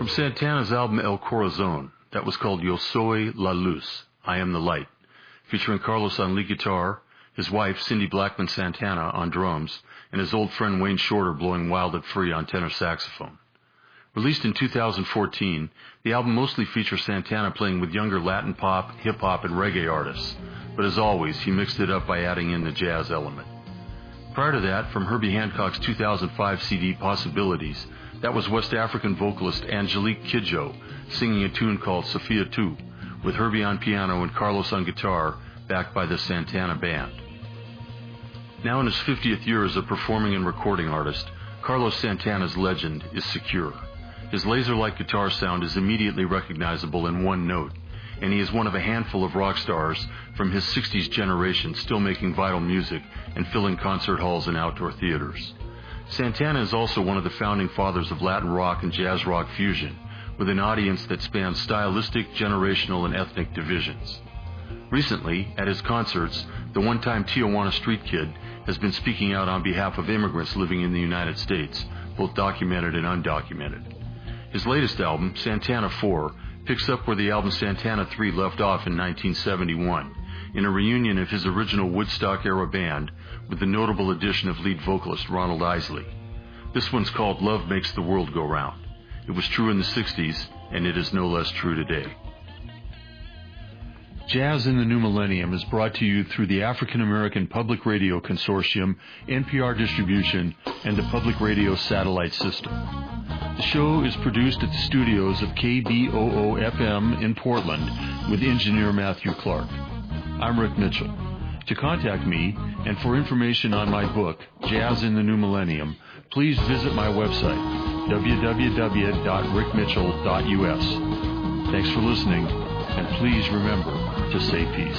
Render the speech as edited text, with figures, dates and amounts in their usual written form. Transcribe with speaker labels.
Speaker 1: From Santana's album El Corazon, that was called Yo Soy La Luz, I Am the Light, featuring Carlos on lead guitar, his wife Cindy Blackman Santana on drums, and his old friend Wayne Shorter blowing wild and free on tenor saxophone. Released in 2014, the album mostly features Santana playing with younger Latin pop, hip-hop, and reggae artists, but as always, he mixed it up by adding in the jazz element. Prior to that, from Herbie Hancock's 2005 CD Possibilities, that was West African vocalist Angelique Kidjo singing a tune called Sophia 2, with Herbie on piano and Carlos on guitar, backed by the Santana Band. Now in his 50th year as a performing and recording artist, Carlos Santana's legend is secure. His laser-like guitar sound is immediately recognizable in one note, and he is one of a handful of rock stars from his 60s generation still making vital music and filling concert halls and outdoor theaters. Santana is also one of the founding fathers of Latin rock and jazz rock fusion, with an audience that spans stylistic, generational, and ethnic divisions. Recently, at his concerts, the one-time Tijuana street kid has been speaking out on behalf of immigrants living in the United States, both documented and undocumented. His latest album, Santana 4, picks up where the album Santana 3 left off in 1971, in a reunion of his original Woodstock-era band with the notable addition of lead vocalist Ronald Isley. This one's called Love Makes the World Go Round. It was true in the 60s, and it is no less true today. Jazz in the New Millennium is brought to you through the African American Public Radio Consortium, NPR Distribution, and the Public Radio Satellite System. The show is produced at the studios of KBOO-FM in Portland with engineer Matthew Clark. I'm Rick Mitchell. To contact me and for information on my book, Jazz in the New Millennium, please visit my website, www.rickmitchell.us. Thanks for listening, and please remember to say peace.